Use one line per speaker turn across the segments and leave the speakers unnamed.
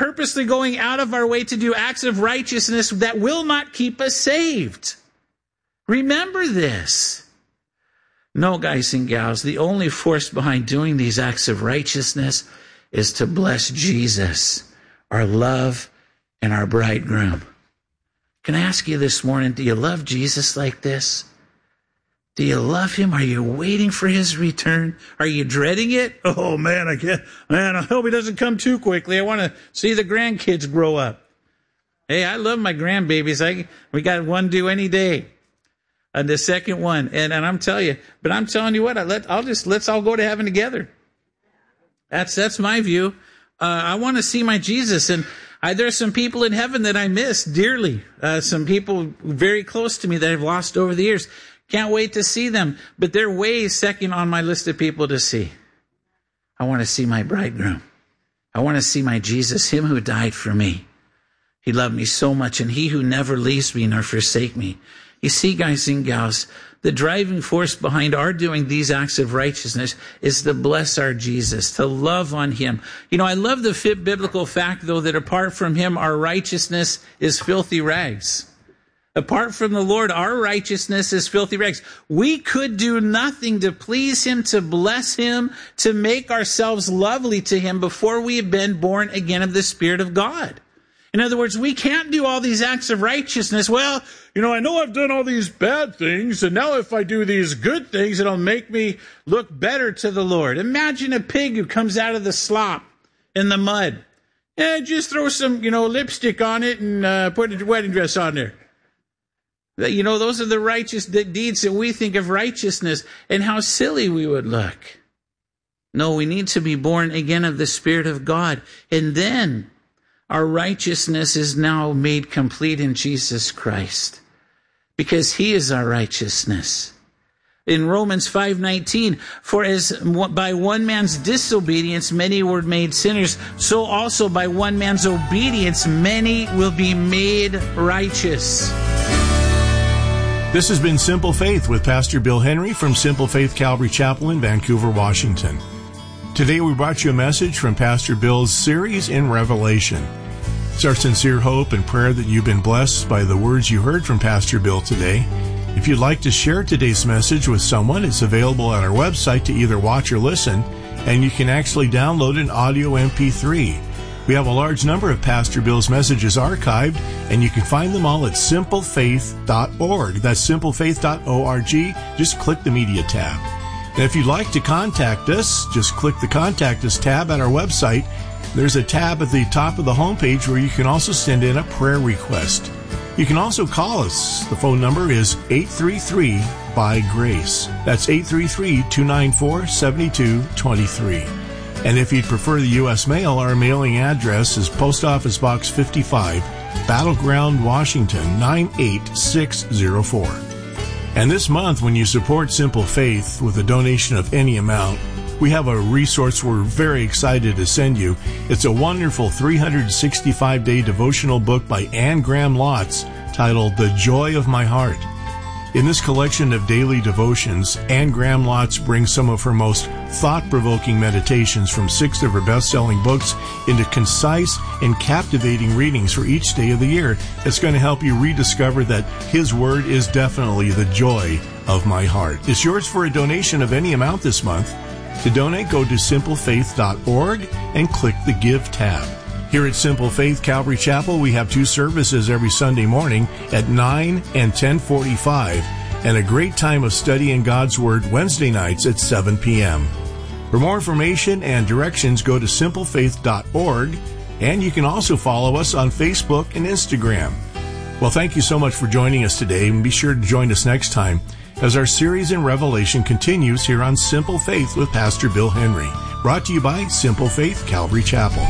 purposely going out of our way to do acts of righteousness that will not keep us saved. Remember this. No, guys and gals, the only force behind doing these acts of righteousness is to bless Jesus, our love, and our bridegroom. Can I ask you this morning, do you love Jesus like this? Do you love him? Are you waiting for his return? Are you dreading it? Oh, man, I hope he doesn't come too quickly. I want to see the grandkids grow up. Hey, I love my grandbabies. We got one due any day. The second one. And I'm telling you what, let's all go to heaven together. That's my view. I want to see my Jesus. And there's some people in heaven that I miss dearly. Some people very close to me that I've lost over the years. Can't wait to see them, but they're way second on my list of people to see. I want to see my bridegroom. I want to see my Jesus, him who died for me. He loved me so much, and he who never leaves me nor forsake me. You see, guys and gals, the driving force behind our doing these acts of righteousness is to bless our Jesus, to love on him. You know, I love the biblical fact, though, that apart from him, our righteousness is filthy rags. Apart from the Lord, our righteousness is filthy rags. We could do nothing to please him, to bless him, to make ourselves lovely to him before we have been born again of the Spirit of God. In other words, we can't do all these acts of righteousness. Well, I know I've done all these bad things, and now if I do these good things, it'll make me look better to the Lord. Imagine a pig who comes out of the slop in the mud. Just throw some, lipstick on it and put a wedding dress on there. Those are the righteous deeds that we think of righteousness, and how silly we would look. No, we need to be born again of the Spirit of God. And then our righteousness is now made complete in Jesus Christ, because he is our righteousness. In Romans 5:19, for as by one man's disobedience many were made sinners, so also by one man's obedience many will be made righteous.
This has been Simple Faith with Pastor Bill Henry from Simple Faith Calvary Chapel in Vancouver, Washington. Today we brought you a message from Pastor Bill's series in Revelation. It's our sincere hope and prayer that you've been blessed by the words you heard from Pastor Bill today. If you'd like to share today's message with someone, it's available at our website to either watch or listen, and you can actually download an audio MP3. We have a large number of Pastor Bill's messages archived, and you can find them all at simplefaith.org. That's simplefaith.org. Just click the media tab. And if you'd like to contact us, just click the Contact Us tab at our website. There's a tab at the top of the homepage where you can also send in a prayer request. You can also call us. The phone number is 833-BY-GRACE. That's 833-294-7223. And if you'd prefer the U.S. mail, our mailing address is Post Office Box 55, Battleground, Washington, 98604. And this month, when you support Simple Faith with a donation of any amount, we have a resource we're very excited to send you. It's a wonderful 365-day devotional book by Anne Graham Lotz titled The Joy of My Heart. In this collection of daily devotions, Anne Graham Lotz brings some of her most thought-provoking meditations from 6 of her best-selling books into concise and captivating readings for each day of the year. It's going to help you rediscover that His Word is definitely the joy of my heart. It's yours for a donation of any amount this month. To donate, go to simplefaith.org and click the Give tab. Here at Simple Faith Calvary Chapel, we have 2 services every Sunday morning at 9 and 10:45, and a great time of studying God's Word Wednesday nights at 7 p.m. For more information and directions, go to simplefaith.org, and you can also follow us on Facebook and Instagram. Well, thank you so much for joining us today, and be sure to join us next time as our series in Revelation continues here on Simple Faith with Pastor Bill Henry, brought to you by Simple Faith Calvary Chapel.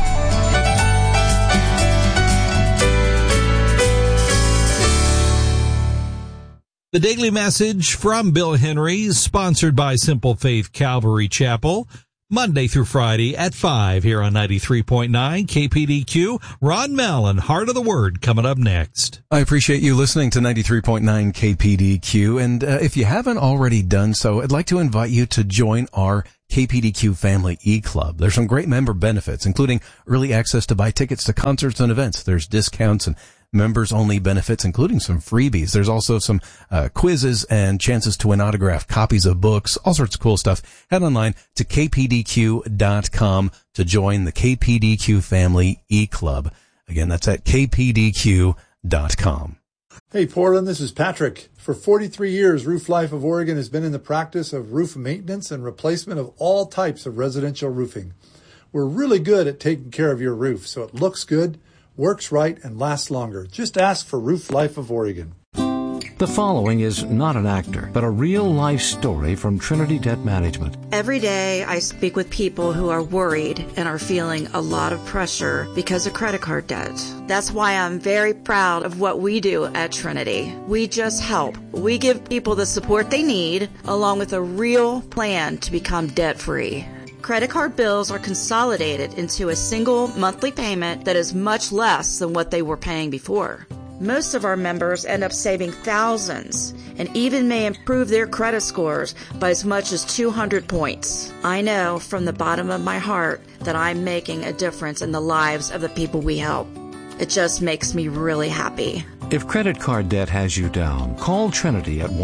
The daily message from Bill Henry is sponsored by Simple Faith Calvary Chapel. Monday through Friday at 5 here on 93.9 KPDQ. Ron Mallon, Heart of the Word, coming up next.
I appreciate you listening to 93.9 KPDQ. And if you haven't already done so, I'd like to invite you to join our KPDQ Family E-Club. There's some great member benefits, including early access to buy tickets to concerts and events. There's discounts and members-only benefits, including some freebies. There's also some quizzes and chances to win autographed copies of books, all sorts of cool stuff. Head online to kpdq.com to join the KPDQ Family E-Club. Again, that's at kpdq.com.
Hey, Portland, this is Patrick. For 43 years, Roof Life of Oregon has been in the practice of roof maintenance and replacement of all types of residential roofing. We're really good at taking care of your roof so it looks good, works right, and lasts longer. Just ask for Roof Life of Oregon.
The following is not an actor, but a real-life story from Trinity Debt Management.
Every day I speak with people who are worried and are feeling a lot of pressure because of credit card debt. That's why I'm very proud of what we do at Trinity. We just help. We give people the support they need, along with a real plan to become debt-free. Credit card bills are consolidated into a single monthly payment that is much less than what they were paying before. Most of our members end up saving thousands and even may improve their credit scores by as much as 200 points. I know from the bottom of my heart that I'm making a difference in the lives of the people we help. It just makes me really happy.
If credit card debt has you down, call Trinity at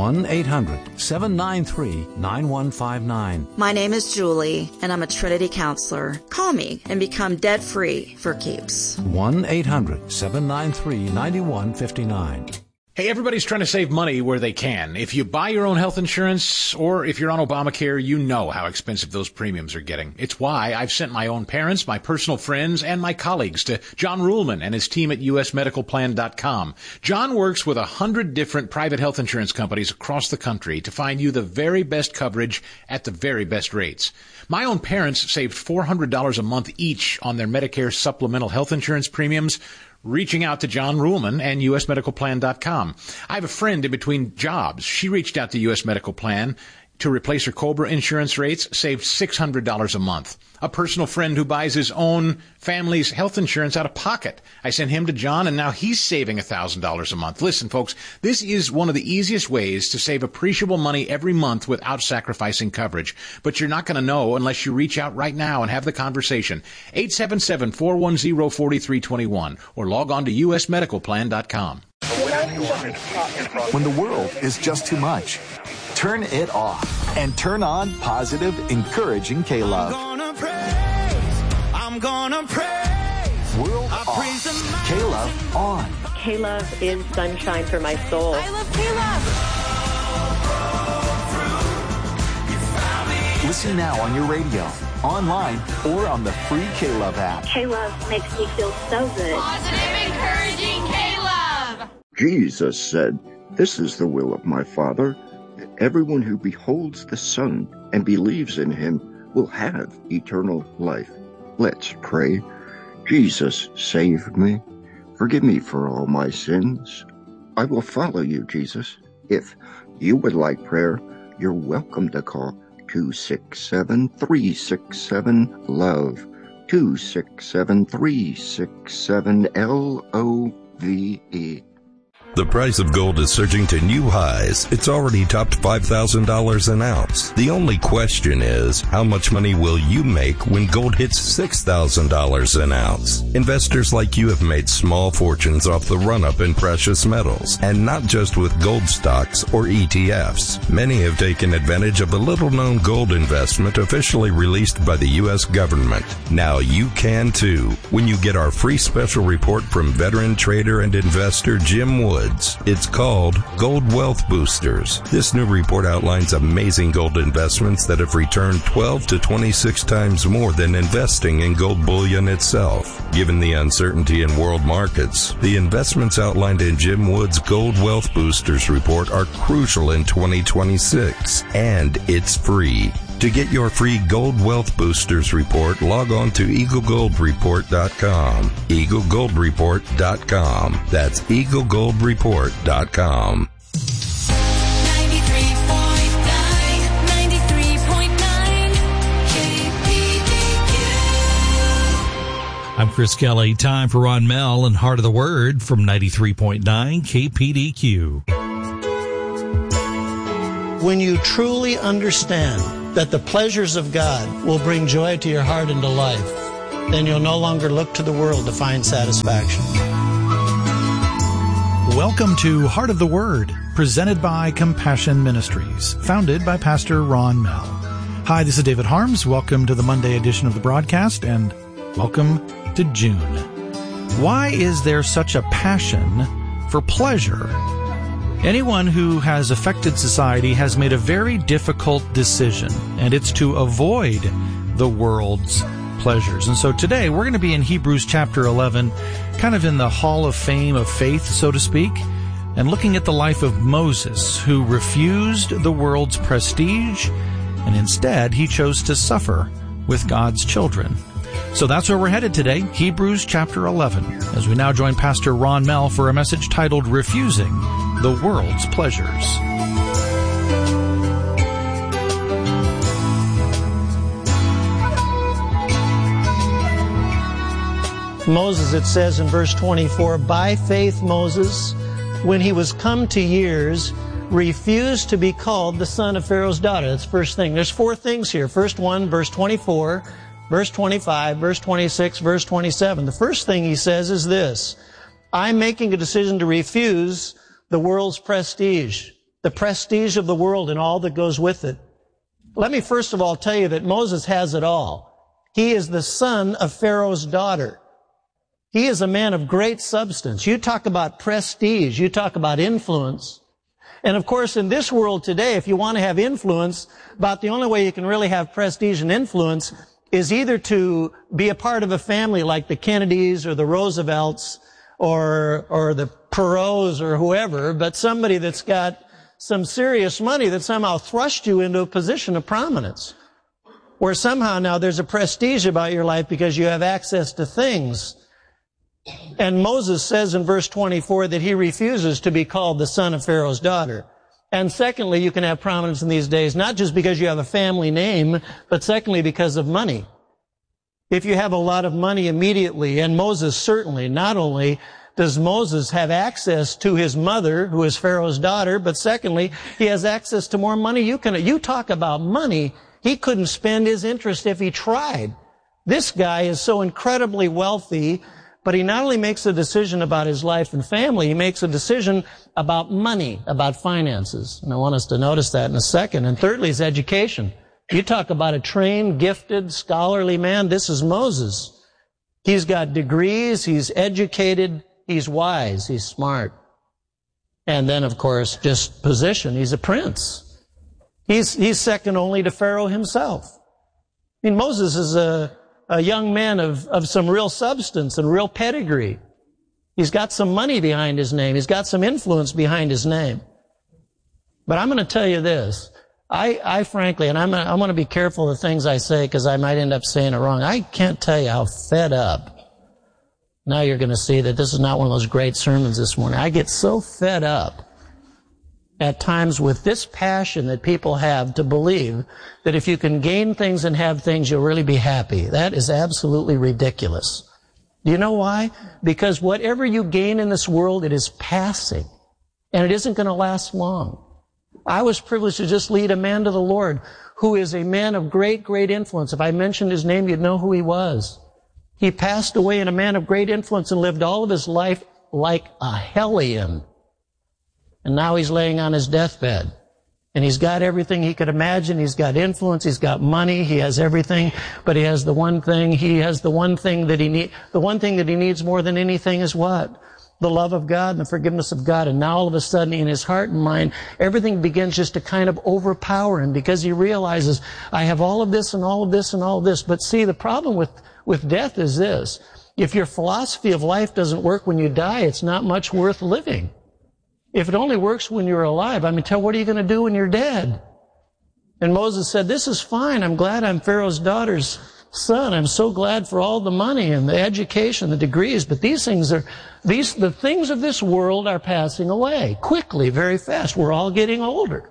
1-800-793-9159.
My name is Julie, and I'm a Trinity counselor. Call me and become debt-free for keeps.
1-800-793-9159.
Hey, everybody's trying to save money where they can. If you buy your own health insurance or if you're on Obamacare, you know how expensive those premiums are getting. It's why I've sent my own parents, my personal friends, and my colleagues to John Ruhlman and his team at usmedicalplan.com. John works with 100 different private health insurance companies across the country to find you the very best coverage at the very best rates. My own parents saved $400 a month each on their Medicare supplemental health insurance premiums, reaching out to John Ruhlman and usmedicalplan.com. I have a friend in between jobs. She reached out to US Medical Plan to replace her COBRA insurance rates, saved $600 a month. A personal friend who buys his own family's health insurance out of pocket. I sent him to John, and now he's saving $1,000 a month. Listen, folks, this is one of the easiest ways to save appreciable money every month without sacrificing coverage. But you're not going to know unless you reach out right now and have the conversation. 877-410-4321 or log on to usmedicalplan.com.
When the world is just too much, turn it off and turn on positive, encouraging K-Love. I'm gonna praise. World off. K-Love on.
K-Love is sunshine for my soul.
I love K-Love.
Listen now on your radio, online, or on the free K-Love app.
K-Love makes me feel so good.
Positive, encouraging K-Love.
Jesus said, "This is the will of my Father, that everyone who beholds the Son and believes in him will have eternal life." Let's pray. Jesus, save me. Forgive me for all my sins. I will follow you, Jesus. If you would like prayer, you're welcome to call 267-367-LOVE, 267-367-LOVE.
The price of gold is surging to new highs. It's already topped $5,000 an ounce. The only question is, how much money will you make when gold hits $6,000 an ounce? Investors like you have made small fortunes off the run-up in precious metals, and not just with gold stocks or ETFs. Many have taken advantage of the little-known gold investment officially released by the U.S. government. Now you can too, when you get our free special report from veteran trader and investor Jim Wood. It's called Gold Wealth Boosters. This new report outlines amazing gold investments that have returned 12 to 26 times more than investing in gold bullion itself. Given the uncertainty in world markets, the investments outlined in Jim Wood's Gold Wealth Boosters report are crucial in 2026, and it's free. To get your free Gold Wealth Boosters report, log on to EagleGoldReport.com. EagleGoldReport.com. That's EagleGoldReport.com.
93.9 93.9 KP
I'm Chris Kelly. Time for Ron Mell and Heart of the Word from 93.9 KPDQ.
When you truly understand that the pleasures of God will bring joy to your heart and to life, then you'll no longer look to the world to find satisfaction.
Welcome to Heart of the Word, presented by Compassion Ministries, founded by Pastor Ron Mell. Hi, this is David Harms. Welcome to the Monday edition of the broadcast, and welcome to June. Why is there such a passion for pleasure? Anyone who has affected society has made a very difficult decision, and it's to avoid the world's pleasures. And so today we're going to be in Hebrews chapter 11, kind of in the Hall of Fame of faith, so to speak, and looking at the life of Moses, who refused the world's prestige, and instead he chose to suffer with God's children. So that's where we're headed today, Hebrews chapter 11, as we now join Pastor Ron Mell for a message titled Refusing the World's Pleasures.
Moses, it says in verse 24, by faith Moses, when he was come to years, refused to be called the son of Pharaoh's daughter. That's the first thing. There's four things here. First one, verse 24, verse 25, verse 26, verse 27. The first thing he says is this: I'm making a decision to refuse the world's prestige, the prestige of the world and all that goes with it. Let me first of all tell you that Moses has it all. He is the son of Pharaoh's daughter. He is a man of great substance. You talk about prestige. You talk about influence. And of course, in this world today, if you want to have influence, about the only way you can really have prestige and influence is either to be a part of a family like the Kennedys or the Roosevelts or the Perrots or whoever, but somebody that's got some serious money that somehow thrust you into a position of prominence, where somehow now there's a prestige about your life because you have access to things. And Moses says in verse 24 that he refuses to be called the son of Pharaoh's daughter. And secondly, you can have prominence in these days, not just because you have a family name, but secondly because of money. If you have a lot of money immediately, and Moses certainly, not only does Moses have access to his mother, who is Pharaoh's daughter, but secondly, he has access to more money. You talk about money, he couldn't spend his interest if he tried. This guy is so incredibly wealthy, but he not only makes a decision about his life and family, he makes a decision about money, about finances. And I want us to notice that in a second. And thirdly, his education. You talk about a trained, gifted, scholarly man. This is Moses. He's got degrees, he's educated, he's wise, he's smart. And then, of course, just position. He's a prince. He's second only to Pharaoh himself. I mean, Moses is a young man of some real substance and real pedigree. He's got some money behind his name. He's got some influence behind his name. But I'm going to tell you this. I frankly, and I want to be careful of the things I say because I might end up saying it wrong. I can't tell you how fed up. Now you're going to see that this is not one of those great sermons this morning. I get so fed up at times with this passion that people have to believe that if you can gain things and have things, you'll really be happy. That is absolutely ridiculous. Do you know why? Because whatever you gain in this world, it is passing, and it isn't going to last long. I was privileged to just lead a man to the Lord who is a man of great, great influence. If I mentioned his name, you'd know who he was. He passed away in a man of great influence and lived all of his life like a hellion. And now he's laying on his deathbed. And he's got everything he could imagine. He's got influence. He's got money. He has everything. But he has the one thing that he needs. The one thing that he needs more than anything is what? The love of God and the forgiveness of God. And now all of a sudden in his heart and mind, everything begins just to kind of overpower him because he realizes, I have all of this and all of this and all of this. But see, the problem with death is this. If your philosophy of life doesn't work when you die, it's not much worth living. If it only works when you're alive, what are you going to do when you're dead? And Moses said, this is fine. I'm glad I'm Pharaoh's daughter's son. I'm so glad for all the money and the education, the degrees. But the things of this world are passing away quickly, very fast. We're all getting older.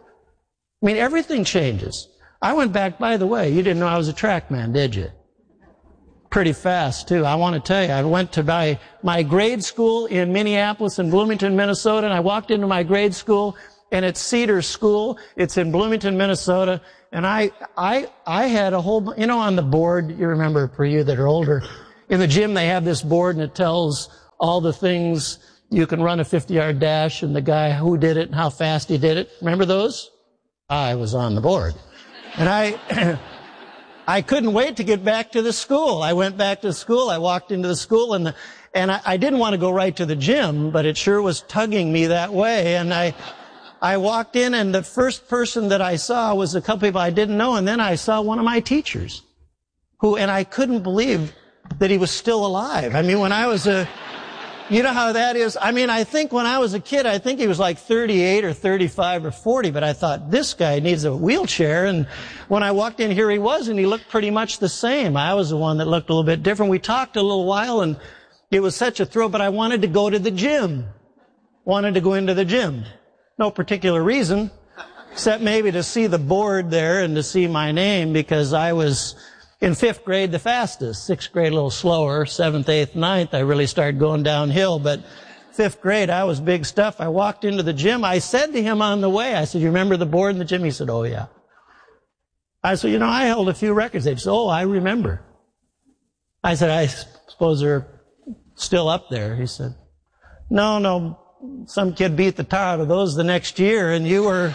Everything changes. I went back, by the way, you didn't know I was a track man, did you? pretty fast, too. I want to tell you, I went to my grade school in Minneapolis and Bloomington, Minnesota, and I walked into my grade school, and it's Cedar School. It's in Bloomington, Minnesota, and I had a whole, on the board, you remember, for you that are older, in the gym they have this board, and it tells all the things you can run a 50-yard dash, and the guy who did it and how fast he did it. Remember those? I was on the board. And I couldn't wait to get back to the school. I went back to the school. I walked into the school, and I didn't want to go right to the gym, but it sure was tugging me that way. And I walked in, and the first person that I saw was a couple people I didn't know, and then I saw one of my teachers, and I couldn't believe that he was still alive. I mean, when I was you know how that is? I mean, I think when I was a kid, I think he was like 38 or 35 or 40, but I thought, this guy needs a wheelchair. And when I walked in, here he was, and he looked pretty much the same. I was the one that looked a little bit different. We talked a little while, and it was such a thrill, but I wanted to go to the gym. Wanted to go into the gym. No particular reason, except maybe to see the board there and to see my name, because I was in 5th grade the fastest. 6th grade a little slower. 7th, 8th, 9th, I really started going downhill. But 5th grade, I was big stuff. I walked into the gym. I said to him on the way, I said, you remember the board in the gym? He said, oh, yeah. I said, I held a few records. He said, oh, I remember. I said, I suppose they're still up there. He said, no, some kid beat the tar out of those the next year, and you were,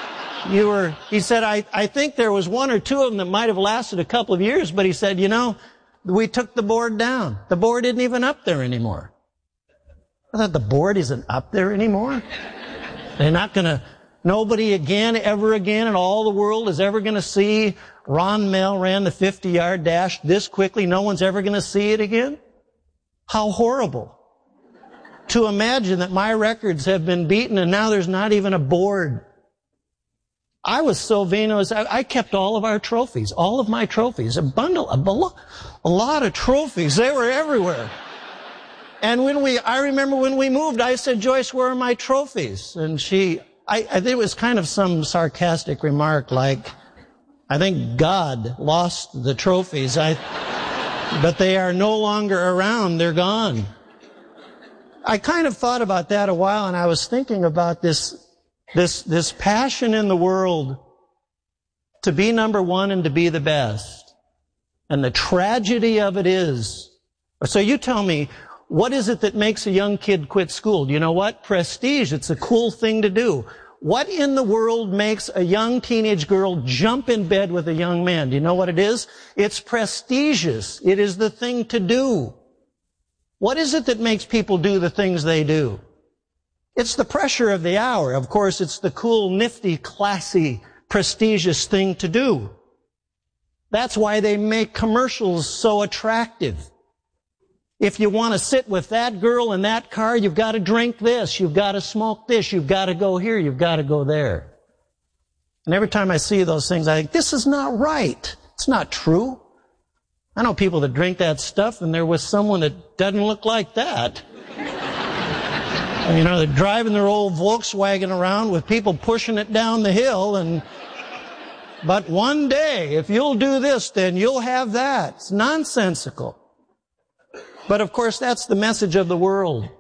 he said, I think there was one or two of them that might have lasted a couple of years, but he said, we took the board down. The board isn't even up there anymore. I thought, the board isn't up there anymore? They're not gonna, nobody again, ever again in all the world is ever gonna see Ron Mell ran the 50-yard dash this quickly. No one's ever gonna see it again? How horrible. To imagine that my records have been beaten and now there's not even a board. I was so venous. I kept all of our trophies, all of my trophies, a lot of trophies. They were everywhere. And I remember when we moved, I said, Joyce, where are my trophies? And I think it was kind of some sarcastic remark like, I think God lost the trophies. But they are no longer around. They're gone. I kind of thought about that a while, and I was thinking about this passion in the world to be number one and to be the best. And the tragedy of it is, so you tell me, what is it that makes a young kid quit school? Do you know what? Prestige. It's a cool thing to do. What in the world makes a young teenage girl jump in bed with a young man? Do you know what it is? It's prestigious. It is the thing to do. What is it that makes people do the things they do? It's the pressure of the hour. Of course, it's the cool, nifty, classy, prestigious thing to do. That's why they make commercials so attractive. If you want to sit with that girl in that car, you've got to drink this, you've got to smoke this, you've got to go here, you've got to go there. And every time I see those things, I think, this is not right. It's not true. I know people that drink that stuff and they're with someone that doesn't look like that. They're driving their old Volkswagen around with people pushing it down the hill, but one day, if you'll do this, then you'll have that. It's nonsensical. But of course, that's the message of the world.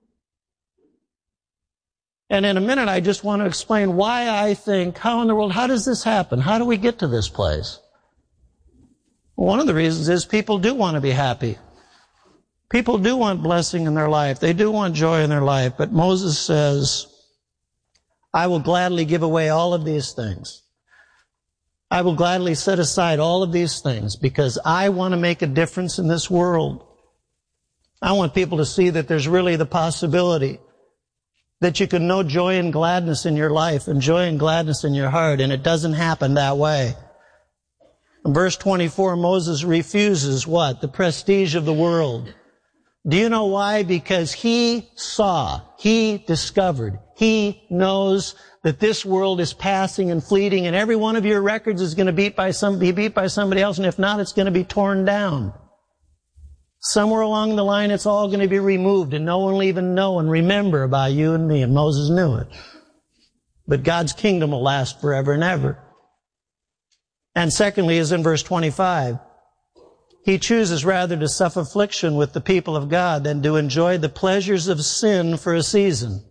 And in a minute, I just want to explain why I think, how in the world, how does this happen? How do we get to this place? Well, one of the reasons is people do want to be happy. People do want blessing in their life. They do want joy in their life. But Moses says, I will gladly give away all of these things. I will gladly set aside all of these things because I want to make a difference in this world. I want people to see that there's really the possibility that you can know joy and gladness in your life and joy and gladness in your heart, and it doesn't happen that way. In verse 24, Moses refuses what? The prestige of the world. Do you know why? Because he saw, he discovered, he knows that this world is passing and fleeting, and every one of your records is going to be beat by somebody else, and if not, it's going to be torn down. Somewhere along the line, it's all going to be removed, and no one will even know and remember about you and me, and Moses knew it. But God's kingdom will last forever and ever. And secondly, is in verse 25, he chooses rather to suffer affliction with the people of God than to enjoy the pleasures of sin for a season.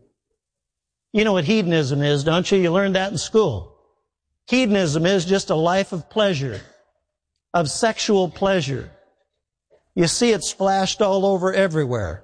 You know what hedonism is, don't you? You learned that in school. Hedonism is just a life of pleasure, of sexual pleasure. You see it splashed all over everywhere.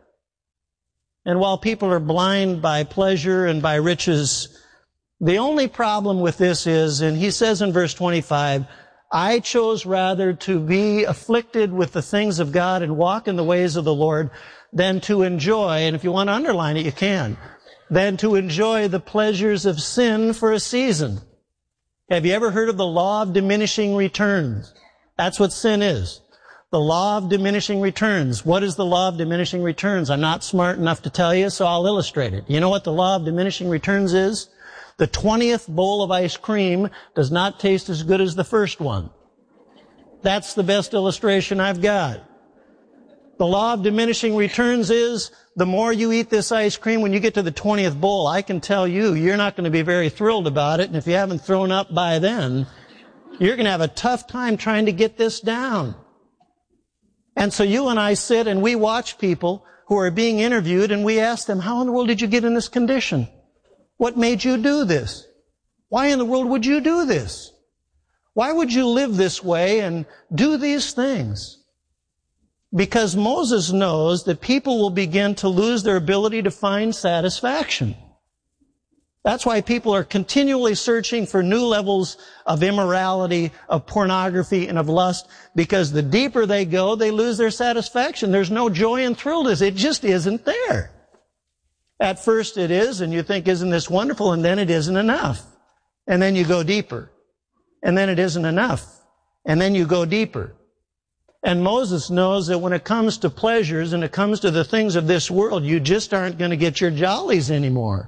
And while people are blind by pleasure and by riches, the only problem with this is, and he says in verse 25, I chose rather to be afflicted with the things of God and walk in the ways of the Lord than to enjoy, and if you want to underline it, you can, than to enjoy the pleasures of sin for a season. Have you ever heard of the law of diminishing returns? That's what sin is. The law of diminishing returns. What is the law of diminishing returns? I'm not smart enough to tell you, so I'll illustrate it. You know what the law of diminishing returns is? The 20th bowl of ice cream does not taste as good as the first one. That's the best illustration I've got. The law of diminishing returns is the more you eat this ice cream, when you get to the 20th bowl, I can tell you, you're not going to be very thrilled about it. And if you haven't thrown up by then, you're going to have a tough time trying to get this down. And so you and I sit and we watch people who are being interviewed and we ask them, how in the world did you get in this condition? What made you do this? Why in the world would you do this? Why would you live this way and do these things? Because Moses knows that people will begin to lose their ability to find satisfaction. That's why people are continually searching for new levels of immorality, of pornography, and of lust, because the deeper they go, they lose their satisfaction. There's no joy and thrill to this. It just isn't there. At first it is, and you think, isn't this wonderful? And then it isn't enough. And then you go deeper. And then it isn't enough. And then you go deeper. And Moses knows that when it comes to pleasures and it comes to the things of this world, you just aren't going to get your jollies anymore.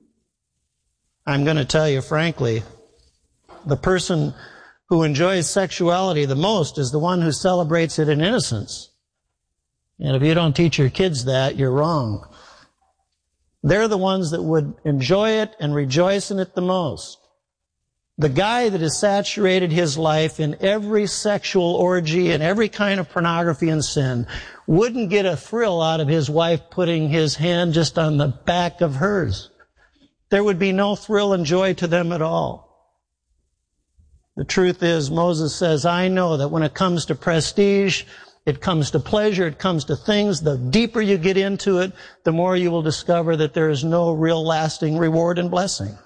I'm going to tell you frankly, the person who enjoys sexuality the most is the one who celebrates it in innocence. And if you don't teach your kids that, you're wrong. They're the ones that would enjoy it and rejoice in it the most. The guy that has saturated his life in every sexual orgy and every kind of pornography and sin wouldn't get a thrill out of his wife putting his hand just on the back of hers. There would be no thrill and joy to them at all. The truth is, Moses says, I know that when it comes to prestige, it comes to pleasure, it comes to things, the deeper you get into it, the more you will discover that there is no real lasting reward and blessing.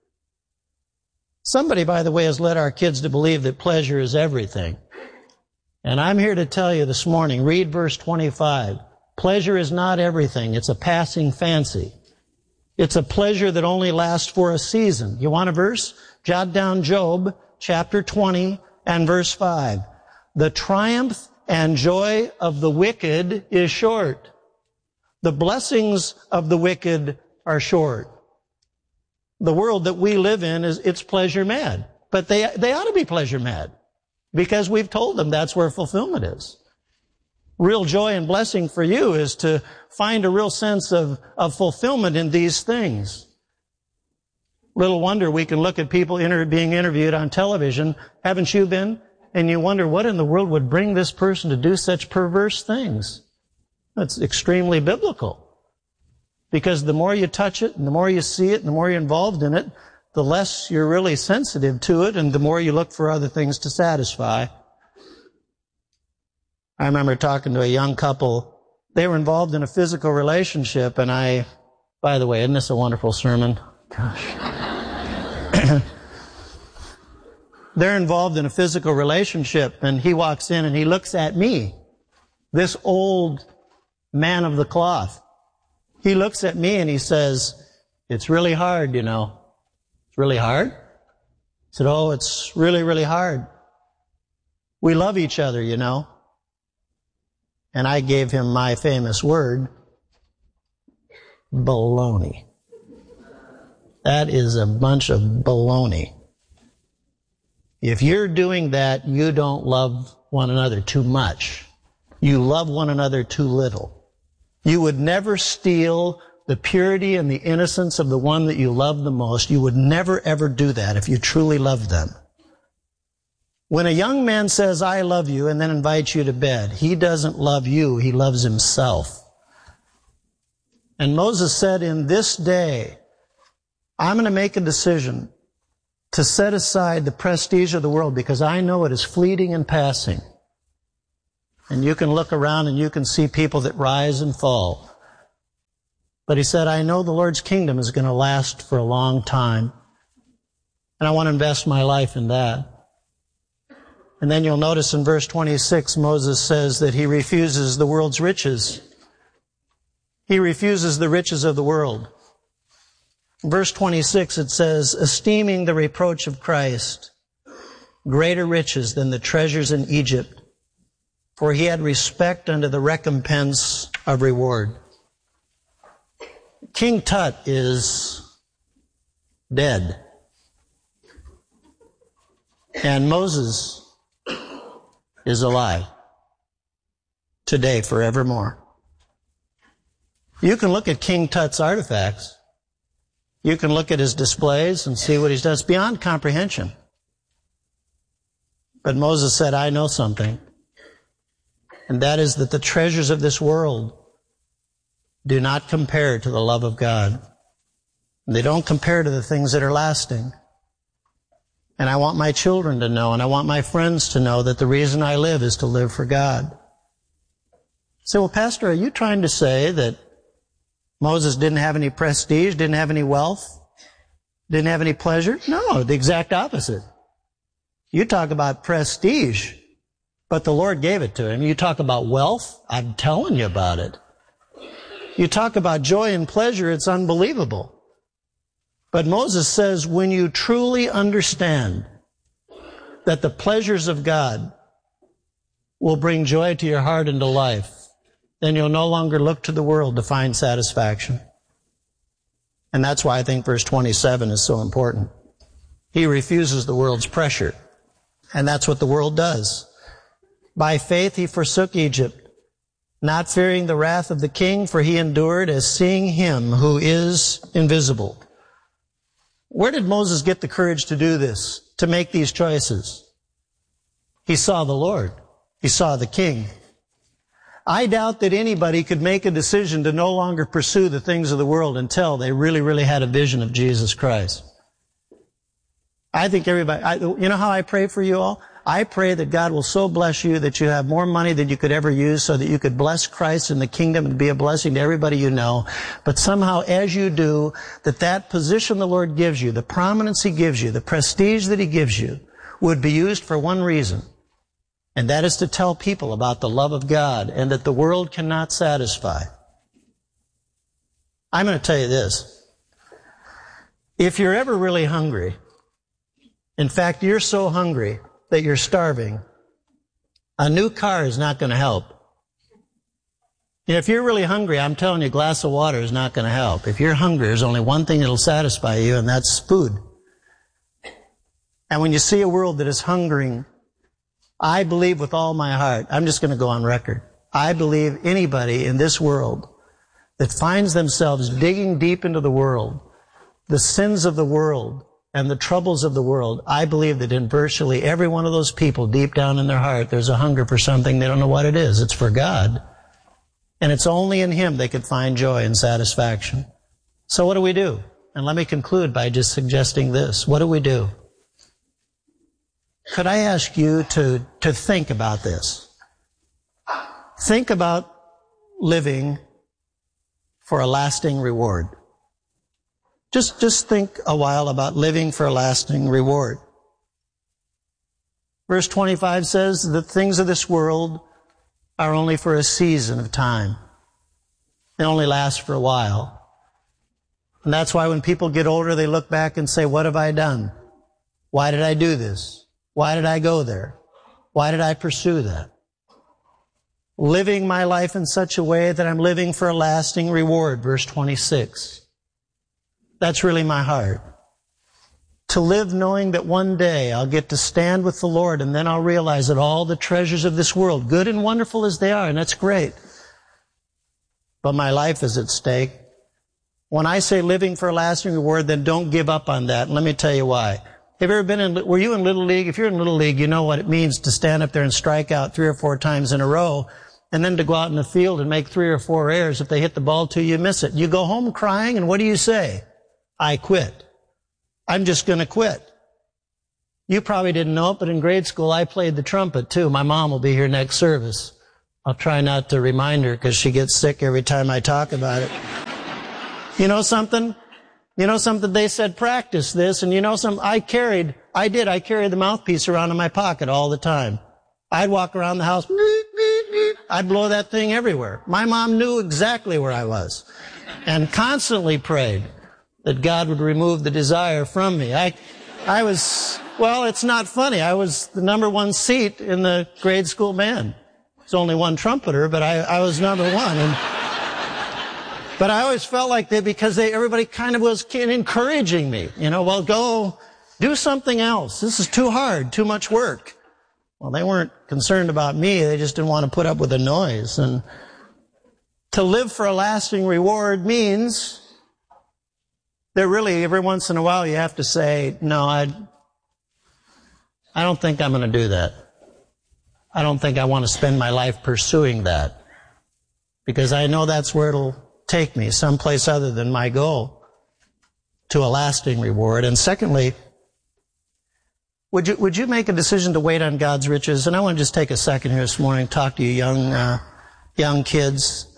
Somebody, by the way, has led our kids to believe that pleasure is everything. And I'm here to tell you this morning, read verse 25. Pleasure is not everything. It's a passing fancy. It's a pleasure that only lasts for a season. You want a verse? Jot down Job, chapter 20 and verse 5. The triumph and joy of the wicked is short. The blessings of the wicked are short. The world that we live in it's pleasure mad. But they ought to be pleasure mad, because we've told them that's where fulfillment is. Real joy and blessing for you is to find a real sense of fulfillment in these things. Little wonder we can look at people being interviewed on television. Haven't you been? And you wonder what in the world would bring this person to do such perverse things. That's extremely biblical. Because the more you touch it, and the more you see it, and the more you're involved in it, the less you're really sensitive to it, and the more you look for other things to satisfy. I remember talking to a young couple. They were involved in a physical relationship, and by the way, isn't this a wonderful sermon? Gosh. They're involved in a physical relationship, and he walks in and he looks at me, this old man of the cloth. He looks at me and he says, it's really hard, you know. It's really hard? I said, oh, it's really, really hard. We love each other, you know. And I gave him my famous word, baloney. That is a bunch of baloney. If you're doing that, you don't love one another too much. You love one another too little. You would never steal the purity and the innocence of the one that you love the most. You would never, ever do that if you truly loved them. When a young man says, I love you, and then invites you to bed, he doesn't love you, he loves himself. And Moses said, in this day, I'm going to make a decision to set aside the prestige of the world because I know it is fleeting and passing. And you can look around and you can see people that rise and fall. But he said, I know the Lord's kingdom is going to last for a long time. And I want to invest my life in that. And then you'll notice in verse 26, Moses says that he refuses the world's riches. He refuses the riches of the world. In verse 26, it says, esteeming the reproach of Christ greater riches than the treasures in Egypt, for he had respect unto the recompense of reward. King Tut is dead. And Moses is alive today, forevermore. You can look at King Tut's artifacts. You can look at his displays and see what he's done. It's beyond comprehension. But Moses said, I know something. And that is that the treasures of this world do not compare to the love of God. They don't compare to the things that are lasting. And I want my children to know, and I want my friends to know that the reason I live is to live for God. So, well, Pastor, are you trying to say that Moses didn't have any prestige, didn't have any wealth, didn't have any pleasure? No, the exact opposite. You talk about prestige, but the Lord gave it to him. You talk about wealth, I'm telling you about it. You talk about joy and pleasure, it's unbelievable. But Moses says, when you truly understand that the pleasures of God will bring joy to your heart and to life, then you'll no longer look to the world to find satisfaction. And that's why I think verse 27 is so important. He refuses the world's pressure. And that's what the world does. By faith he forsook Egypt, not fearing the wrath of the king, for he endured as seeing him who is invisible. Where did Moses get the courage to do this, to make these choices? He saw the Lord. He saw the King. I doubt that anybody could make a decision to no longer pursue the things of the world until they really, really had a vision of Jesus Christ. I think everybody, you know how I pray for you all? I pray that God will so bless you that you have more money than you could ever use so that you could bless Christ in the kingdom and be a blessing to everybody you know. But somehow as you do, that position the Lord gives you, the prominence He gives you, the prestige that He gives you, would be used for one reason. And that is to tell people about the love of God and that the world cannot satisfy. I'm going to tell you this. If you're ever really hungry, in fact, you're so hungry that you're starving, a new car is not going to help. You know, if you're really hungry, I'm telling you, a glass of water is not going to help. If you're hungry, there's only one thing that'll satisfy you, and that's food. And when you see a world that is hungering, I believe with all my heart, I'm just going to go on record, I believe anybody in this world that finds themselves digging deep into the world, the sins of the world, and the troubles of the world, I believe that in virtually every one of those people, deep down in their heart, there's a hunger for something. They don't know what it is. It's for God. And it's only in Him they could find joy and satisfaction. So what do we do? And let me conclude by just suggesting this. What do we do? Could I ask you to think about this? Think about living for a lasting reward. Just think a while about living for a lasting reward. Verse 25 says, the things of this world are only for a season of time. They only last for a while. And that's why when people get older, they look back and say, what have I done? Why did I do this? Why did I go there? Why did I pursue that? Living my life in such a way that I'm living for a lasting reward, verse 26. That's really my heart. To live knowing that one day I'll get to stand with the Lord and then I'll realize that all the treasures of this world, good and wonderful as they are, and that's great, but my life is at stake. When I say living for a lasting reward, then don't give up on that. And let me tell you why. Have you ever were you in Little League? If you're in Little League, you know what it means to stand up there and strike out 3 or 4 times in a row, and then to go out in the field and make 3 or 4 errors. If they hit the ball to you, you miss it. You go home crying, and what do you say? I quit. I'm just going to quit. You probably didn't know it, but in grade school, I played the trumpet, too. My mom will be here next service. I'll try not to remind her because she gets sick every time I talk about it. You know something? They said practice this, and you know something? I carried the mouthpiece around in my pocket all the time. I'd walk around the house, I'd blow that thing everywhere. My mom knew exactly where I was and constantly prayed that God would remove the desire from me. It's not funny. I was the number 1 seat in the grade school band. There's only 1 trumpeter, but I was number 1. But I always felt like everybody kind of was encouraging me. Well, go do something else. This is too hard, too much work. Well, they weren't concerned about me. They just didn't want to put up with the noise. And to live for a lasting reward means that really every once in a while you have to say, no, I don't think I'm going to do that. I don't think I want to spend my life pursuing that. Because I know that's where it'll take me, someplace other than my goal to a lasting reward. And secondly, would you make a decision to wait on God's riches? And I want to just take a second here this morning and talk to you young kids.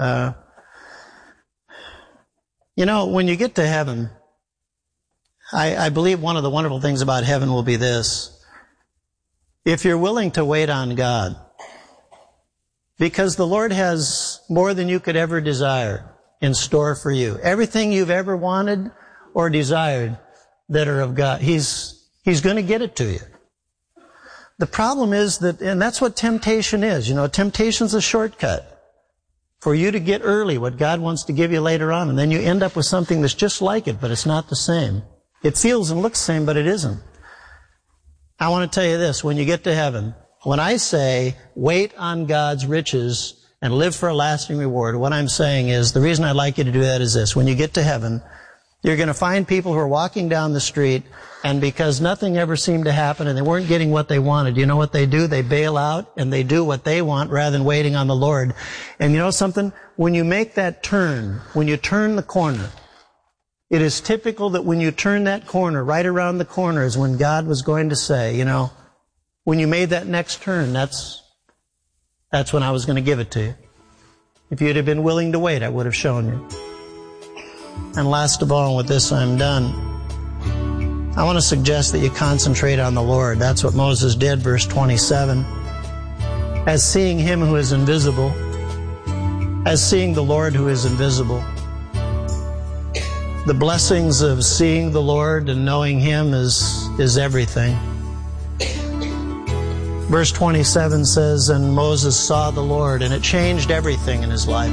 When you get to heaven, I believe one of the wonderful things about heaven will be this. If you're willing to wait on God, because the Lord has more than you could ever desire in store for you. Everything you've ever wanted or desired that are of God, He's going to get it to you. The problem is and that's what temptation is. Temptation's a shortcut for you to get early what God wants to give you later on, and then you end up with something that's just like it, but it's not the same. It feels and looks the same, but it isn't. I want to tell you this, when you get to heaven, when I say wait on God's riches and live for a lasting reward, what I'm saying is, the reason I'd like you to do that is this. When you get to heaven, you're going to find people who are walking down the street, and because nothing ever seemed to happen and they weren't getting what they wanted, you know what they do? They bail out and they do what they want rather than waiting on the Lord. And you know something? When you make that turn, when you turn the corner, it is typical that when you turn that corner, right around the corner is when God was going to say, when you made that next turn, that's when I was going to give it to you. If you'd have been willing to wait, I would have shown you. And last of all, with this I'm done. I want to suggest that you concentrate on the Lord. That's what Moses did, verse 27. As seeing Him who is invisible, as seeing the Lord who is invisible. The blessings of seeing the Lord and knowing Him is everything. Verse 27 says, and Moses saw the Lord, and it changed everything in his life.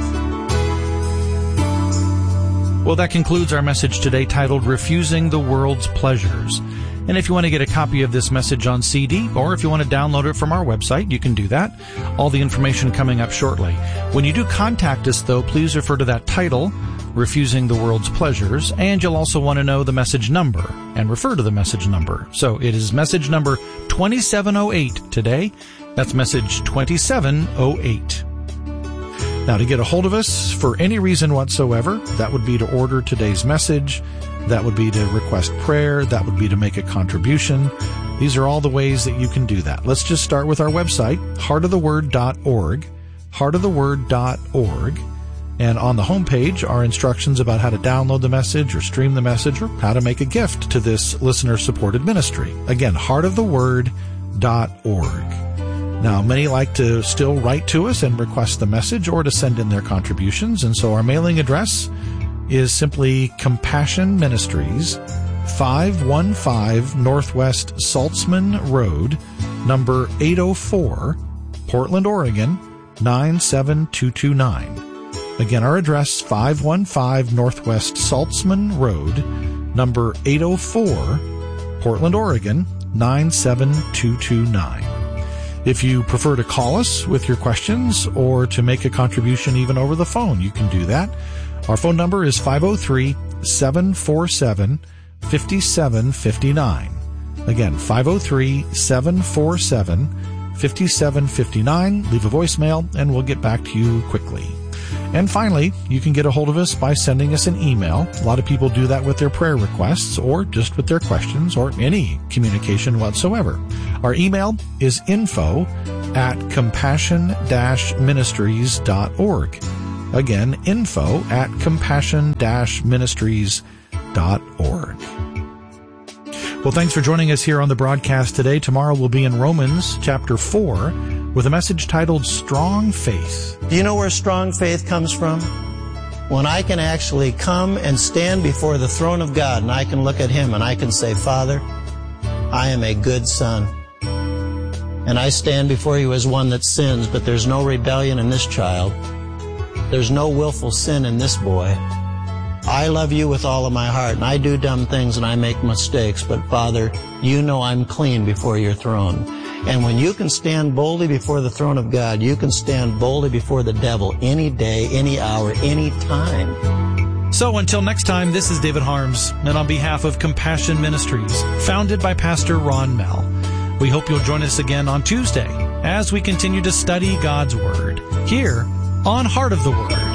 Well, that concludes our message today titled Refusing the World's Pleasures. And if you want to get a copy of this message on CD, or if you want to download it from our website, you can do that. All the information coming up shortly. When you do contact us, though, please refer to that title, Refusing the World's Pleasures, and you'll also want to know the message number and refer to the message number. So it is message number 2708 today. That's message 2708. Now, to get a hold of us for any reason whatsoever, that would be to order today's message, that would be to request prayer, that would be to make a contribution. These are all the ways that you can do that. Let's just start with our website, heartoftheword.org, heartoftheword.org. And on the homepage are instructions about how to download the message or stream the message or how to make a gift to this listener-supported ministry. Again, heartoftheword.org. Now, many like to still write to us and request the message or to send in their contributions, and so our mailing address is simply Compassion Ministries, 515 Northwest Saltzman Road, number 804, Portland, Oregon, 97229. Again, our address, 515 Northwest Saltzman Road, number 804, Portland, Oregon, 97229. If you prefer to call us with your questions or to make a contribution even over the phone, you can do that. Our phone number is 503-747-5759. Again, 503-747-5759. Leave a voicemail, and we'll get back to you quickly. And finally, you can get a hold of us by sending us an email. A lot of people do that with their prayer requests or just with their questions or any communication whatsoever. Our email is info@compassion-ministries.org. Again, info@compassion-ministries.org. Well, thanks for joining us here on the broadcast today. Tomorrow we'll be in Romans chapter 4 with a message titled Strong Faith.
Do you know where strong faith comes from? When I can actually come and stand before the throne of God and I can look at Him and I can say, Father, I am a good son. And I stand before you as one that sins, but there's no rebellion in this child. There's no willful sin in this boy. I love you with all of my heart, and I do dumb things and I make mistakes, but Father, you know I'm clean before your throne. And when you can stand boldly before the throne of God, you can stand boldly before the devil any day, any hour, any time.
So until next time, this is David Harms, and on behalf of Compassion Ministries, founded by Pastor Ron Mell, we hope you'll join us again on Tuesday as we continue to study God's Word here on Heart of the Word.